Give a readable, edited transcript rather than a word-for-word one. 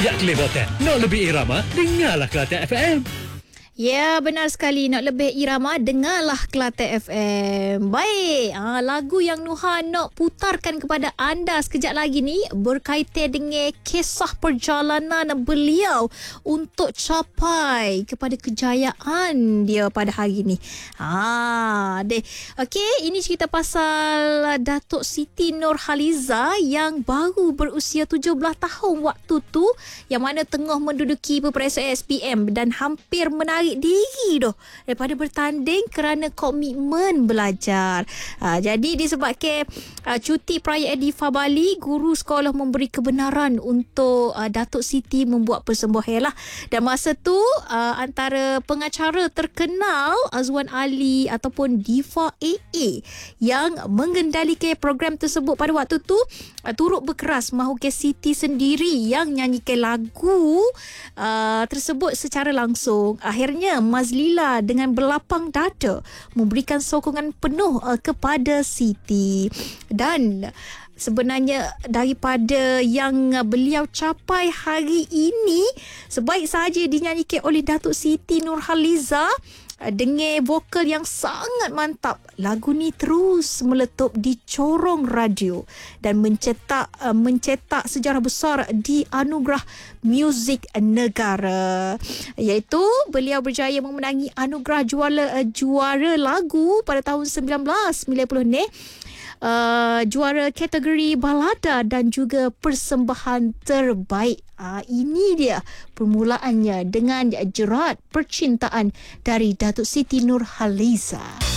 Ya Kelibatan, nak lebih irama, dengarlah Kelate FM. Ya, benar sekali. Nak lebih irama, dengarlah Kelate FM. Baik, lagu yang Nuha nak putarkan kepada anda sekejap lagi ni berkaitan dengan kisah perjalanan beliau untuk capai kepada kejayaan dia pada hari ni. Okey, ini cerita pasal Datuk Siti Nurhaliza yang baru berusia 17 tahun waktu tu, yang mana tengah menduduki peperiksaan SPM dan hampir menarik diri daripada bertanding kerana komitmen belajar. Jadi disebabkan cuti perayaan di Fabali, guru sekolah memberi kebenaran untuk Datuk Siti membuat persembahan lah. Dan masa tu antara pengacara terkenal Azwan Ali ataupun Diva AA yang mengendalikan program tersebut pada waktu tu turut berkeras mahukan Siti sendiri yang nyanyikan lagu tersebut secara langsung. Akhirnya Mazlila dengan berlapang dada memberikan sokongan penuh kepada Siti. Dan sebenarnya daripada yang beliau capai hari ini, sebaik saja dinyanyikan oleh Datuk Siti Nurhaliza dengan vokal yang sangat mantap, lagu ni terus meletup di corong radio dan mencetak sejarah besar di anugerah muzik negara, iaitu beliau berjaya memenangi anugerah juara lagu pada tahun 1990 ni. Juara kategori balada dan juga persembahan terbaik. Ini dia permulaannya dengan jerat percintaan dari Datuk Siti Nurhaliza.